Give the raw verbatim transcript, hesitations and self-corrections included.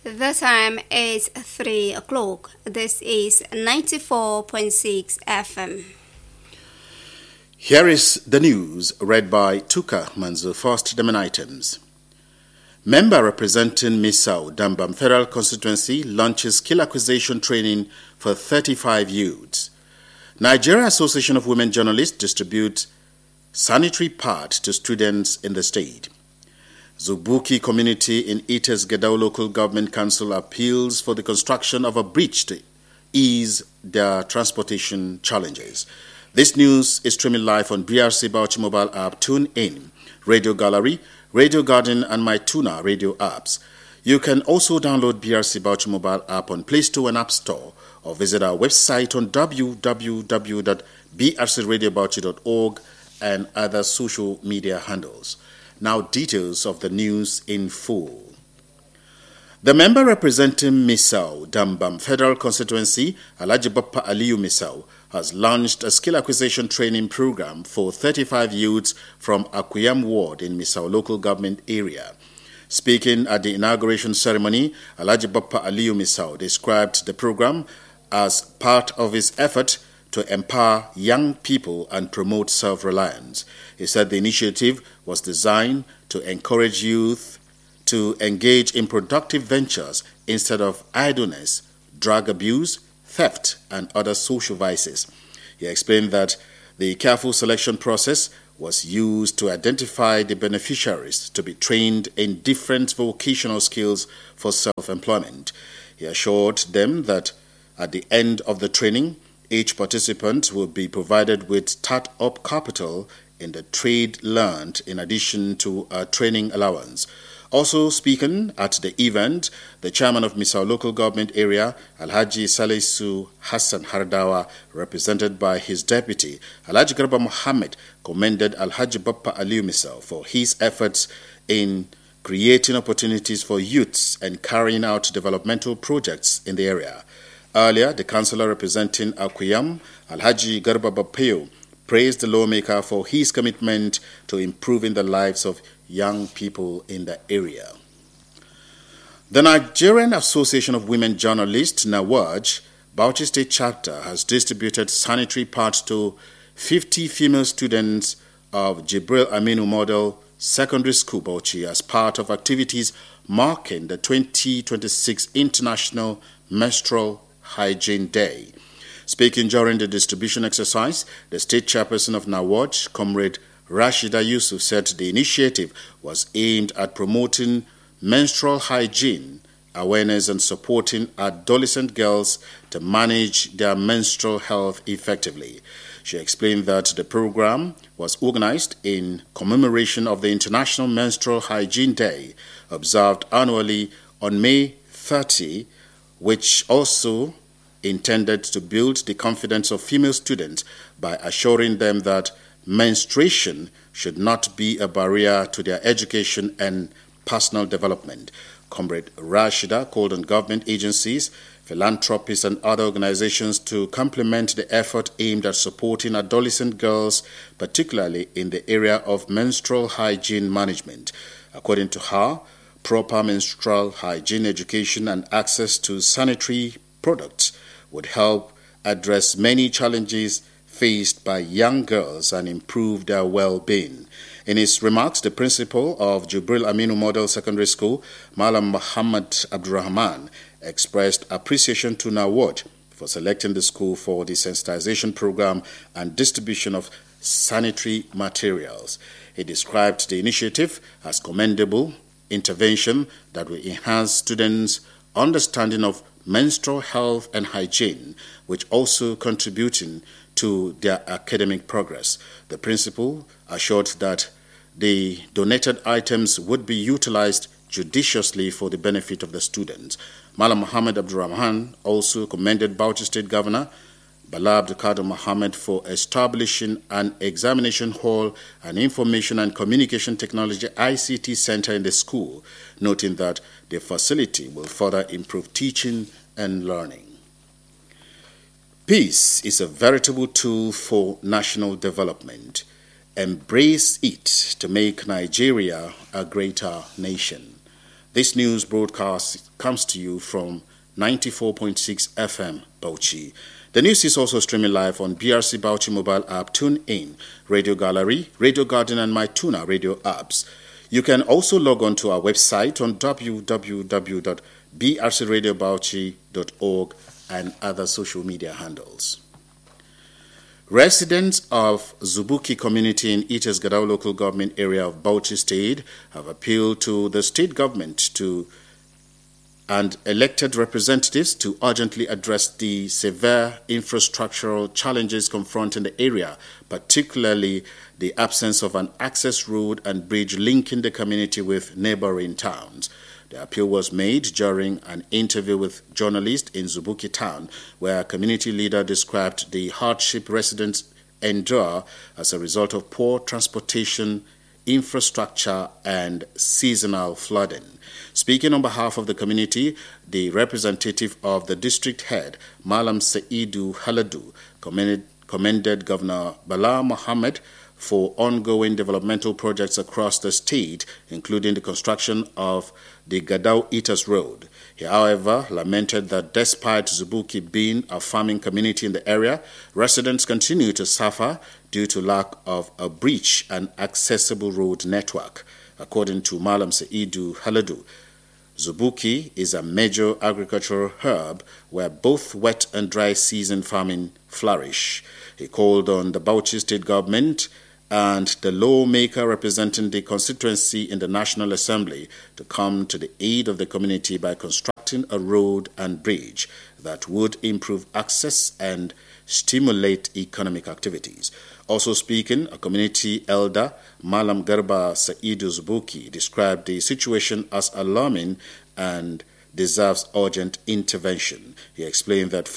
The time is three o'clock. This is ninety-four point six F M. Here is the news read by Tuka Manzo. First, the main items. Member representing Misau Dambam Federal Constituency launches skill acquisition training for thirty-five youths. Nigeria Association of Women Journalists distributes sanitary pads to students in the state. Zubuki community in Ites Gedao Local Government Council appeals for the construction of a bridge to ease their transportation challenges. This news is streaming live on B R C Bauchi mobile app, Tune In, Radio Gallery, Radio Garden, and My Tuna radio apps. You can also download B R C Bauchi mobile app on Play Store and App Store, or visit our website on w w w dot b r c radio bauchi dot org and other social media handles. Now, details of the news in full. The member representing Misau Dambam Federal Constituency, Alhaji Bappa Aliyu Misau, has launched a skill acquisition training program for thirty-five youths from Akuyam Ward in Misau local government area. Speaking at the inauguration ceremony, Alhaji Bappa Aliyu Misau described the program as part of his effort to empower young people and promote self-reliance. He said the initiative was designed to encourage youth to engage in productive ventures instead of idleness, drug abuse, theft, and other social vices. He explained that the careful selection process was used to identify the beneficiaries to be trained in different vocational skills for self-employment. He assured them that at the end of the training, each participant will be provided with start-up capital in the trade learned in addition to a training allowance. Also speaking at the event, the chairman of Misau local government area, Alhaji Salisu Hassan Hardawa, represented by his deputy, Alhaji Garba Mohammed, commended Alhaji Bappa Aliyu Misau for his efforts in creating opportunities for youths and carrying out developmental projects in the area. Earlier, the councillor representing Akuyam, Alhaji Garba Bapeo, praised the lawmaker for his commitment to improving the lives of young people in the area. The Nigerian Association of Women Journalists, NAWAJ, Bauchi State Chapter, has distributed sanitary pads to fifty female students of Jibril Aminu Model Secondary School, Bauchi, as part of activities marking the twenty twenty-six International Menstrual Hygiene Day. Speaking during the distribution exercise, the state chairperson of NAWAJ, Comrade Rashida Yusuf, said the initiative was aimed at promoting menstrual hygiene awareness and supporting adolescent girls to manage their menstrual health effectively. She explained that the program was organized in commemoration of the International Menstrual Hygiene Day, observed annually on May thirtieth, which also intended to build the confidence of female students by assuring them that menstruation should not be a barrier to their education and personal development. Comrade Rashida called on government agencies, philanthropists, and other organizations to complement the effort aimed at supporting adolescent girls, particularly in the area of menstrual hygiene management. According to her, proper menstrual hygiene education and access to sanitary products would help address many challenges faced by young girls and improve their well-being. In his remarks, the principal of Jibril Aminu Model Secondary School, Malam Muhammad Abdurrahman, expressed appreciation to NAWAJ for selecting the school for the sensitization program and distribution of sanitary materials. He described the initiative as commendable intervention that will enhance students' understanding of menstrual health and hygiene, which also contributing to their academic progress. The principal assured that the donated items would be utilized judiciously for the benefit of the students. Malam Muhammad Abdurrahman also commended Bauchi State Governor Bala Abdulkader Mohammed for establishing an examination hall and information and communication technology I C T center in the school, noting that the facility will further improve teaching and learning. Peace is a veritable tool for national development. Embrace it to make Nigeria a greater nation. This news broadcast comes to you from ninety-four point six F M Bauchi. The news is also streaming live on B R C Bauchi mobile app, TuneIn, Radio Gallery, Radio Garden and MyTuna radio apps. You can also log on to our website on w w w dot b r c radio bauchi dot org and other social media handles. Residents of Zubuki community in Itas Gadao local government area of Bauchi State have appealed to the state government to and elected representatives to urgently address the severe infrastructural challenges confronting the area, particularly the absence of an access road and bridge linking the community with neighboring towns. The appeal was made during an interview with journalists in Zubuki town, where a community leader described the hardship residents endure as a result of poor transportation, infrastructure, and seasonal flooding. Speaking on behalf of the community, the representative of the district head, Malam Saidu Haladu, commended, commended Governor Bala Mohammed for ongoing developmental projects across the state, including the construction of the Gadao-Itas Road. He, however, lamented that despite Zubuki being a farming community in the area, residents continue to suffer due to lack of a bridge and accessible road network. According to Malam Saidu Haladu, Zubuki is a major agricultural hub where both wet and dry season farming flourish. He called on the Bauchi State government and the lawmaker representing the constituency in the National Assembly to come to the aid of the community by constructing a road and bridge that would improve access and stimulate economic activities. Also speaking, a community elder, Malam Garba Saidu Zubuki, described the situation as alarming and deserves urgent intervention. He explained that